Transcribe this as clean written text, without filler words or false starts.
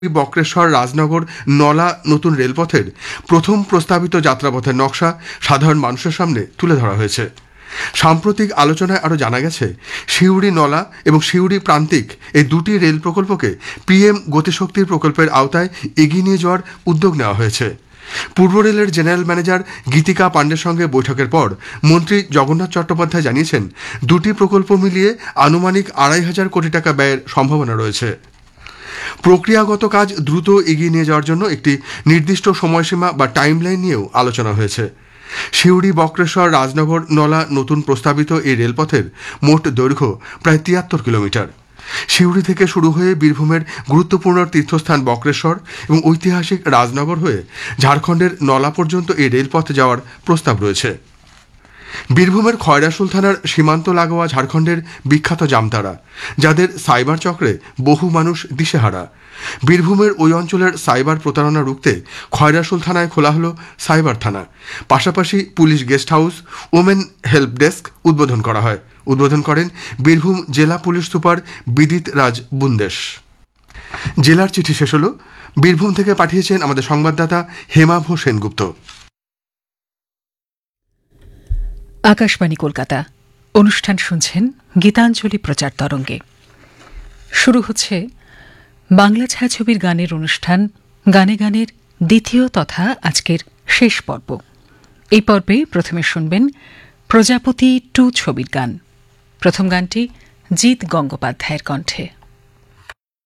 বক্রেশ্বর রাজনগর নলা নতুন রেলপথের প্রথম প্রস্তাবিত যাত্রাপথের নকশা সাধারণ মানুষের সামনে তুলে ধরা হয়েছে। সাম্প্রতিক আলোচনায় আরও জানা গেছে, সিউড়ি নলা এবং সিউড়ি প্রান্তিক এই দুটি রেল প্রকল্পকে পিএম গতিশক্তির প্রকল্পের আওতায় এগিয়ে নিয়ে যাওয়ার উদ্যোগ নেওয়া হয়েছে। পূর্ব রেলের জেনারেল ম্যানেজার গীতিকা পাণ্ডের সঙ্গে বৈঠকের পর মন্ত্রী জগন্নাথ চট্টোপাধ্যায় জানিয়েছেন, দুটি প্রকল্প মিলিয়ে আনুমানিক ২৫০০ কোটি টাকা ব্যয়ের সম্ভাবনা রয়েছে। প্রক্রিয়াগত কাজ দ্রুত এগিয়ে নিয়ে যাওয়ার জন্য একটি নির্দিষ্ট সময়সীমা বা টাইমলাইন নিয়েও আলোচনা হয়েছে। সিউড়ি বক্রেশ্বর রাজনগর নলা নতুন প্রস্তাবিত এই রেলপথের মোট দৈর্ঘ্য প্রায় ৭৩ কিলোমিটার। সিউড়ি থেকে শুরু হয়ে বীরভূমের গুরুত্বপূর্ণ তীর্থস্থান বক্রেশ্বর এবং ঐতিহাসিক রাজনগর হয়ে ঝাড়খণ্ডের নলা পর্যন্ত এই রেলপথ যাওয়ার প্রস্তাব রয়েছে। বীরভূমের খয়রাশুল থানার সীমান্ত লাগোয়া ঝাড়খণ্ডের বিখ্যাত জামতারা, যাদের সাইবার চক্রে বহু মানুষ দিশেহারা। বীরভূমের ওই অঞ্চলের সাইবার প্রতারণা রুখতে খয়রাশুল থানায় খোলা হলো সাইবার থানা। পাশাপাশি police guest house, women help desk উদ্বোধন করা হয়। উদ্বোধন করেন বীরভূম জেলা পুলিশ সুপার বিদিত রাজ বুন্দেশ। জেলার চিঠি শেষ হল। বীরভূম থেকে পাঠিয়েছেন আমাদের সংবাদদাতা হেমাভ সেনগুপ্ত। আকাশবাণী কলকাতা। অনুষ্ঠান শুনছেন গীতাঞ্জলি প্রচার তরঙ্গে। শুরু হচ্ছে বাংলা ছায়াছবির গানের অনুষ্ঠান গানে গানের দ্বিতীয় তথা আজকের শেষ পর্ব। এই পর্বে প্রথমে শুনবেন প্রজাপতি 2 ছবির গান। প্রথম গানটি জিৎ গঙ্গোপাধ্যায়ের কণ্ঠে।